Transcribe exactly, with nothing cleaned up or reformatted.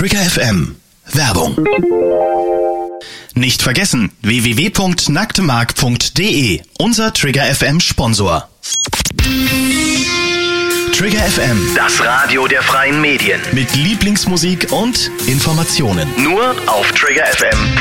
Trigger F M. Werbung. Nicht vergessen, w w w punkt nacktemark punkt d e, unser Trigger F M Sponsor. Trigger F M, das Radio der freien Medien. mit Lieblingsmusik und Informationen. Nur auf trigger f m punkt d e.